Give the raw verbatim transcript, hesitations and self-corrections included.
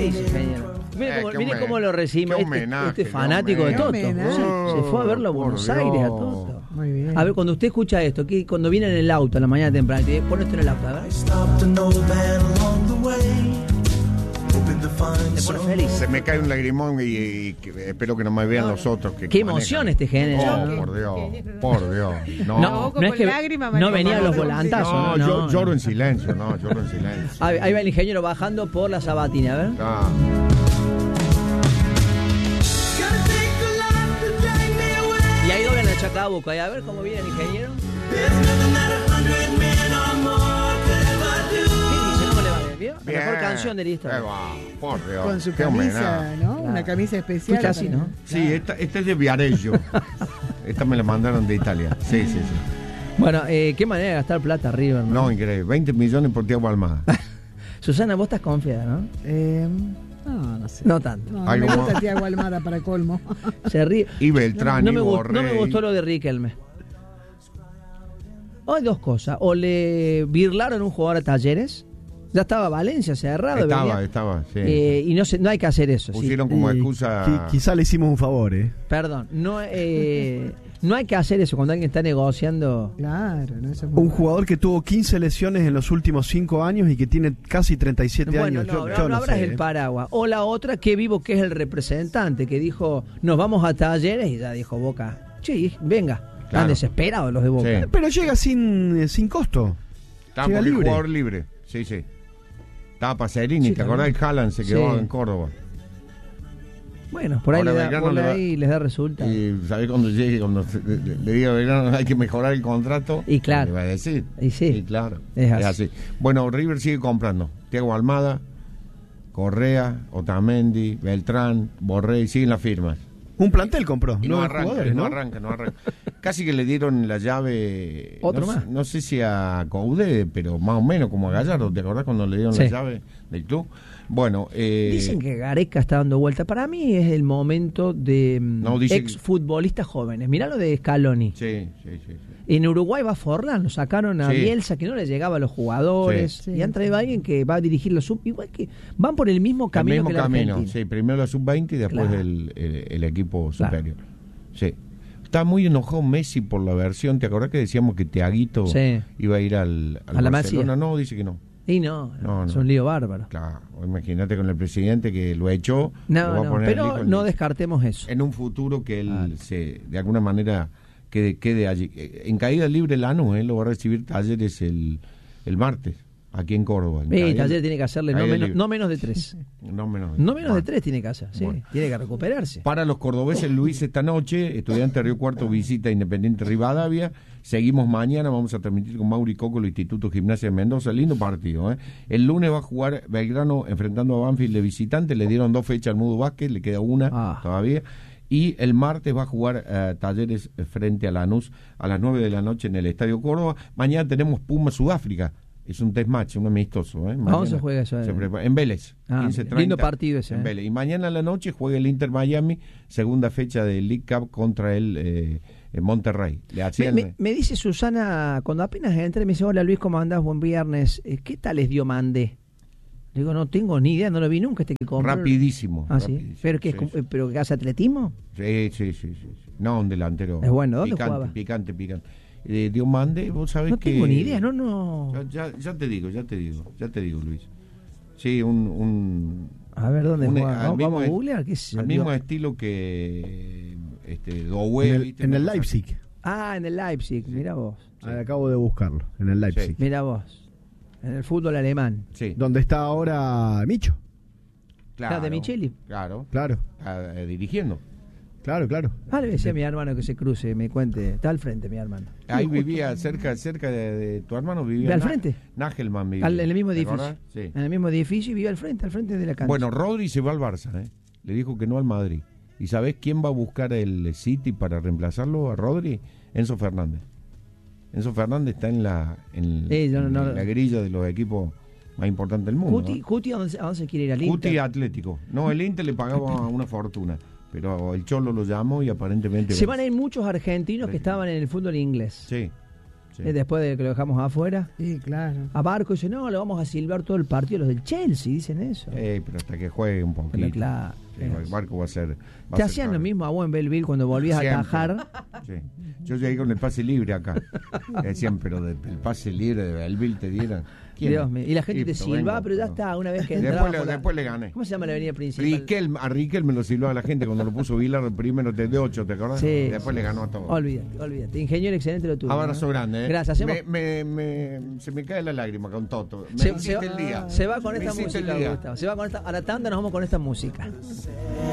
dice, ingeniero? Mire, Eh, cómo, qué mire homen- cómo lo recibimos. qué Este, homenaje, este qué fanático de Toto. homenaje. Se, se fue a verlo a Por Buenos Dios. Aires a Toto. Muy bien. A ver, cuando usted escucha esto, que cuando viene en el auto a la mañana temprano, te pone esto en el auto, a ver. Te pone feliz. Se me cae un lagrimón y, y que- espero que no me vean los otros. Que Qué manejan. emoción este género. Oh, ¿no? por Dios, por Dios. No, No, Ojo no es con que lágrima, no María venía a los Mamá. volantazos. no, No, yo no, lloro no. en silencio, no, lloro en silencio. Ahí, ahí va el ingeniero bajando por la Sabatina, a ver. Ah. Y ahí doblan el Chacabuco. Ahí, a ver cómo viene el ingeniero. ¿Qué dice? ¿Cómo le va? ¿Vio? La mejor canción de la historia. Ahí va, por Dios. Con su qué camisa, homenaje. ¿no? Claro. Una camisa especial. Fuiste así, ¿no? Sí, esta, esta es de Viareggio. Esta me la mandaron de Italia. Sí, sí, sí. Bueno, eh, qué manera de gastar plata, River, ¿no? No, increíble. veinte millones por Thiago Almada. Susana, vos estás confiada, ¿no? Eh, no, no sé. No tanto. No, Algo me más. gusta Thiago Almada para colmo. Se ríe. Y Beltrán, no, y me, gu- Borrell. no me gustó lo de Riquelme. Hay dos cosas. O le birlaron un jugador a Talleres. Ya estaba Valencia cerrado. Estaba, venía. estaba, sí. Eh, y no se, no hay que hacer eso. sí. Pusieron como Y excusa. qui- quizá le hicimos un favor, ¿eh? Perdón. No, eh, no hay que hacer eso cuando alguien está negociando. Claro, no, eso es muy Un bueno. jugador que tuvo quince lesiones en los últimos cinco años y que tiene casi treinta y siete Bueno, años. no, Yo- no, yo no no abras sé, el ¿eh? paraguas. O la otra, que vivo que es el representante, que dijo, nos vamos a Talleres, y ya dijo Boca, che, venga. Están Claro. desesperados los de Boca. Sí. Pero llega sin, eh, sin costo. Estaba llega porque libre. jugador libre. Sí, sí. Estaba Pacerini, Sí, ¿te acordás? El Haaland se quedó Sí. en Córdoba. Bueno, por ahí, Ahora le da, Belgrano por le va- ahí les da resultado. Y, Y sabés cuando llegue, cuando se- le, le diga a Belgrano hay que mejorar el contrato. Y claro. Le va a decir. sí, Y claro. es así. Bueno, River sigue comprando. Thiago Almada, Correa, Otamendi, Beltrán, Borrell, siguen las firmas. Un plantel compró. Y no nueve arranca, jugadores, no ¿no? arranca, no arranca. Casi que le dieron la llave. Otro no, sé- más. no sé si a Coudet, pero más o menos como a Gallardo. ¿Te acordás cuando le dieron Sí. la llave del club? Bueno, eh, Dicen que Gareca está dando vuelta. Para mí es el momento de No, dice ex futbolistas jóvenes. Mirá lo de Scaloni. Sí, sí, sí. sí. En Uruguay va Forlán, lo sacaron a Sí. Bielsa, que no le llegaba a los jugadores. Sí. Y han traído a alguien que va a dirigir los sub. Igual que van por el mismo camino el mismo que la camino, Argentina. sí, primero la sub veinte y después Claro. el, el- el equipo Claro. superior. Sí. Está muy enojado Messi por la versión. ¿Te acordás que decíamos que Thiaguito Sí. iba a ir al, al A la Barcelona? Masía. No, dice que no. Y no, No, es no. un lío bárbaro. Claro, imagínate con el presidente que lo echó. lo va No, a no, poner al hijo pero del no hijo. descartemos eso. En un futuro que él Claro. se, de alguna manera quede, quede allí. Eh, En caída libre Lanús, ¿eh? Lo va a recibir Talleres el, el martes, aquí en Córdoba. En Sí, caída- Taller tiene que hacerle no caída menos, libre. no menos de tres. No menos, No menos de Bueno. tres tiene que hacer, sí. Bueno. Tiene que recuperarse. Para los cordobeses, Luis, esta noche, Estudiante Río Cuarto visita Independiente Rivadavia. Seguimos mañana, vamos a transmitir con Mauri Coco el Instituto Gimnasia de Mendoza. Lindo partido, ¿eh? El lunes va a jugar Belgrano enfrentando a Banfield de visitante. Le dieron dos fechas al Mudo Vázquez, le queda una Ah. todavía. Y el martes va a jugar eh, Talleres frente a Lanús a las nueve de la noche en el Estadio Córdoba. Mañana tenemos Puma Sudáfrica. Es un test match, un amistoso. ¿eh? ¿Dónde se juega eso? se prepara- en Vélez. Ah, quince treinta, lindo partido ese, en ¿eh? Vélez. Y mañana a la noche juega el Inter Miami, segunda fecha del League Cup contra el eh, en Monterrey. Le Me, hacían, me- me dice Susana, cuando apenas entré, me dice, hola Luis, ¿cómo andás? Buen viernes. Eh, ¿Qué tal es Diomandé? Le digo, no tengo ni idea, no lo vi nunca este que compró. rapidísimo. Ah, sí. rapidísimo. ¿Pero qué es? Sí, como- sí. ¿Pero que hace atletismo? Sí, sí, sí, sí, sí. No, un delantero. Es bueno, ¿dónde picante, jugaba? Picante, picante. Eh, Diomande, vos sabés No que... tengo ni idea, no, no. Ya, ya, ya te digo, ya te digo, ya te digo, Luis. Sí, un... un A ver, ¿dónde un- juega? al Vamos, mismo vamos a es- googlear, ¿qué es? al mismo estilo que este Doué, En el, ¿viste? en el Una cosa Leipzig. Ah, en el Leipzig, mira vos. Ah, acabo de buscarlo. En el Leipzig. Mira vos. En el fútbol alemán. así. Sí, Donde está ahora Micho. claro. Ah, de Micheli. Claro, Claro, ah, eh, dirigiendo. claro, claro. Ah, le decía a mi hermano que se cruce, me cuente. Está al frente, mi hermano. Ahí vivía, cerca cerca de, de tu hermano vivía. ¿De al Na- frente? Nagelman vivía. Al- en el mismo ¿Te edificio. acordás? Sí. En el mismo edificio y vive al frente, al frente de la cancha. Bueno, Rodri se va al Barça, ¿eh? Le dijo que no al Madrid. ¿Y sabés quién va a buscar el City para reemplazarlo a Rodri? Enzo Fernández. Enzo Fernández está en la en, Sí, yo no- en no- la grilla de los equipos más importantes del mundo. Cuti, ¿no? Cuti, ¿a dónde, se- a dónde se quiere ir? ¿Al Cuti Inter? Atlético. No, el Inter le pagaba una fortuna, pero el Cholo lo llamó y aparentemente... Se van a ir muchos argentinos que estaban en el fútbol inglés. Sí, Sí. Eh, después de que lo dejamos afuera. Sí, claro. A Barco dice, no, le vamos a silbar todo el partido. Los del Chelsea dicen eso. Eh, pero hasta que juegue un poquito. Pero claro. Sí, el Barco va a ser. Va Te a ser hacían lo caro. mismo a vos en Belleville cuando volvías Siempre. a atajar. Sí. Yo llegué con el pase libre acá. Decían, pero de- el pase libre de Belleville te dieran. ¿Quién? Dios mío. Y la gente Sí, te pero silbaba, vengo, pero ya no. está, una vez que Después entraba le- por la- después le gané. ¿Cómo se llama la avenida principal? Riquelme, a Riquelme lo silbaba a la gente cuando lo puso Vilar primero de ocho, ¿te acordás? Sí, Después sí. le ganó a todos. Olvídate, olvídate. Ingeniero excelente lo tuyo. Abrazo ¿no? grande, ¿eh? Gracias. Hacemos- Me, me, me- se me cae la lágrima con Toto. Me Se, hiciste se- el día. se va con Me esta hiciste el música, día. Gustavo. Se va con esta, a la tanda nos vamos con esta música.